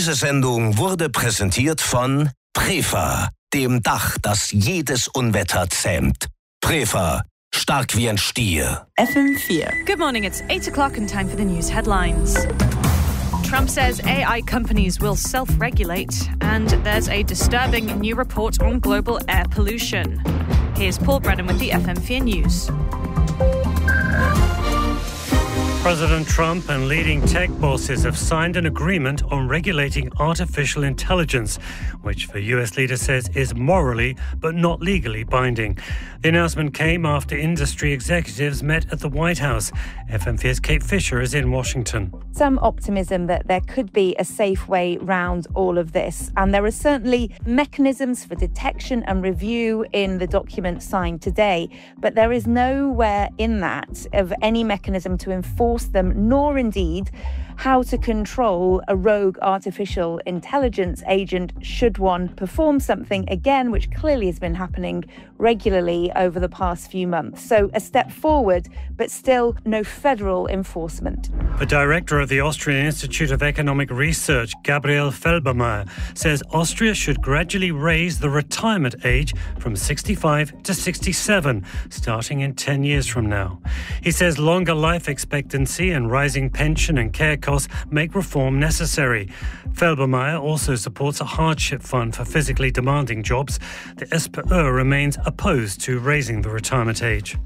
Diese Sendung wurde präsentiert von Prefa, dem Dach, das jedes Unwetter zähmt. Prefa, stark wie ein Stier. FM4. Good morning, it's 8 o'clock and time for the news headlines. Trump says AI companies will self-regulate, and there's a disturbing new report on global air pollution. Here's Paul Brennan with the FM4 News. President Trump and leading tech bosses have signed an agreement on regulating artificial intelligence, which the US leader says is morally but not legally binding. The announcement came after industry executives met at the White House. FM4's Kate Fisher is in Washington. Some optimism that there could be a safe way round all of this, and there are certainly mechanisms for detection and review in the document signed today, but there is nowhere in that of any mechanism to enforce them, nor indeed how to control a rogue artificial intelligence agent should one perform something again, which clearly has been happening regularly over the past few months. So a step forward, but still no federal enforcement. The director of the Austrian Institute of Economic Research, Gabriel Felbermayr, says Austria should gradually raise the retirement age from 65 to 67, starting in 10 years from now. He says longer life expectancy and rising pension and care costs make reform necessary. Felbermayr also supports a hardship fund for physically demanding jobs. The SPÖ remains opposed to raising the retirement age.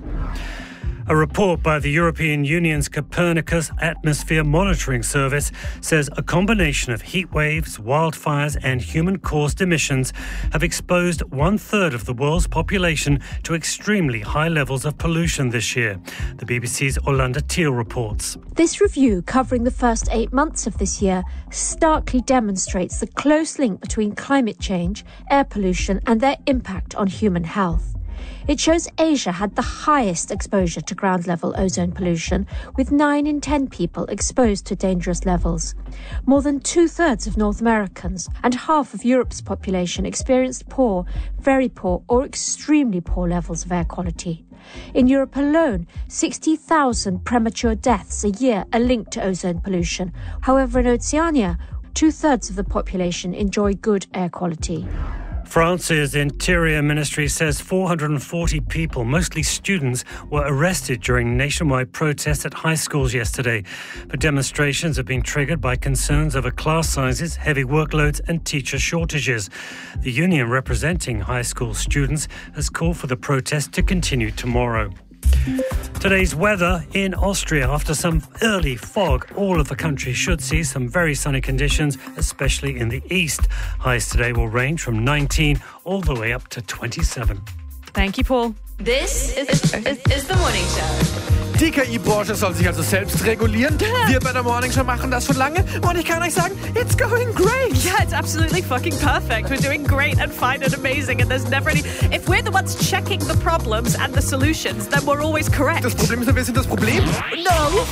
A report by the European Union's Copernicus Atmosphere Monitoring Service says a combination of heat waves, wildfires and human-caused emissions have exposed 1/3 of the world's population to extremely high levels of pollution this year. The BBC's Orlando Teal reports. This review, covering the first 8 months of this year, starkly demonstrates the close link between climate change, air pollution and their impact on human health. It shows Asia had the highest exposure to ground-level ozone pollution, with 9 in 10 people exposed to dangerous levels. More than 2/3 of North Americans and half of Europe's population experienced poor, very poor or extremely poor levels of air quality. In Europe alone, 60,000 premature deaths a year are linked to ozone pollution. However, in Oceania, 2/3 of the population enjoy good air quality. France's Interior Ministry says 440 people, mostly students, were arrested during nationwide protests at high schools yesterday. The demonstrations have been triggered by concerns over class sizes, heavy workloads and teacher shortages. The union representing high school students has called for the protest to continue tomorrow. Today's weather in Austria. After some early fog, all of the country should see some very sunny conditions, especially in the east. Highs today will range from 19 all the way up to 27. Thank you, Paul. This is the morning show. Die KI-Branche soll sich also selbst regulieren. Wir bei der Morning Show machen das schon lange. Und ich kann euch sagen, it's going great. Yeah, it's absolutely fucking perfect. We're doing great and fine and amazing, and there's never any... If we're the ones checking the problems and the solutions, then we're always correct. Das Problem ist, wir sind das Problem. No.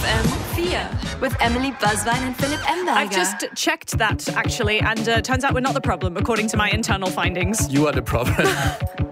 FM4 with Emily Buzzvine and Philip Emberger. I just checked that, actually, and turns out we're not the problem, according to my internal findings. You are the problem.